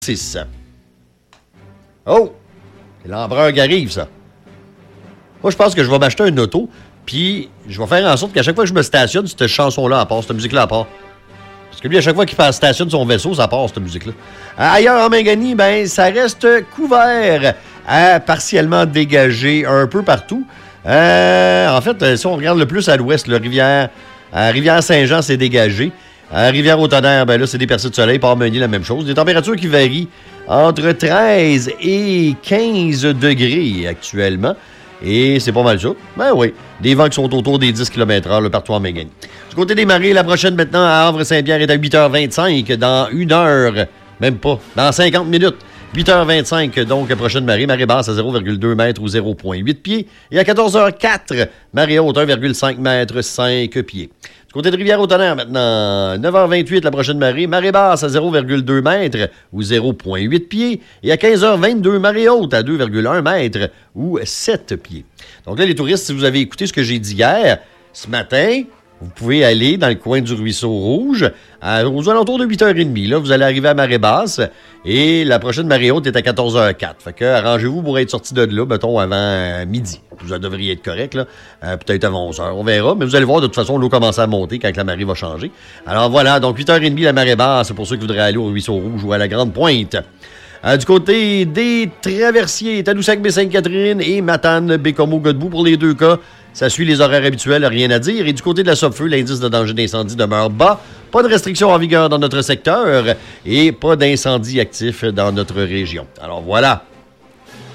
6. Oh! C'est l'empereur qui arrive, ça. Moi, je pense que je vais m'acheter une auto, puis je vais faire en sorte qu'à chaque fois que je me stationne, cette chanson-là à part, cette musique-là à part. Parce que lui, à chaque fois qu'il stationne son vaisseau, ça part, cette musique-là. Ailleurs, en Mangani, ben, ça reste couvert, partiellement dégagé un peu partout. En fait, si on regarde le plus à l'ouest, Rivière-Saint-Jean, c'est dégagé. Rivière-au-Tonnerre, ben là, c'est des percées de soleil. Port-Meunier, la même chose. Des températures qui varient entre 13 et 15 degrés actuellement. Et c'est pas mal ça. Ben oui, des vents qui sont autour des 10 km/h partout en Mangani. Du côté des marées, la prochaine maintenant à Havre-Saint-Pierre est à 8h25 dans 1 heure, même pas, dans 50 minutes. 8h25, donc, la prochaine marée basse à 0,2 mètres ou 0,8 pieds. Et à 14h04, marée haute 1,5 mètres, 5 pieds. Du côté de Rivière-au-Tonnerre, maintenant, 9h28, la prochaine marée basse à 0,2 mètres ou 0,8 pieds. Et à 15h22, marée haute à 2,1 mètres ou 7 pieds. Donc là, les touristes, si vous avez écouté ce que j'ai dit hier, ce matin, vous pouvez aller dans le coin du Ruisseau Rouge aux alentours de 8h30. Là, vous allez arriver à marée basse et la prochaine marée haute est à 14h04. Fait que arrangez-vous pour être sorti de là, mettons, avant midi. Vous devriez être correct, là. Peut-être avant 11h. On verra. Mais vous allez voir, de toute façon, l'eau commence à monter quand la marée va changer. Alors voilà, donc 8h30, la marée basse, pour ceux qui voudraient aller au Ruisseau Rouge ou à la Grande Pointe. Du côté des traversiers, Tadoussac-Baie-Sainte-Catherine et Matane-Bécomo-Godbout pour les deux cas. Ça suit les horaires habituels, rien à dire. Et du côté de la Sopfeu, l'indice de danger d'incendie demeure bas. Pas de restrictions en vigueur dans notre secteur et pas d'incendie actif dans notre région. Alors voilà.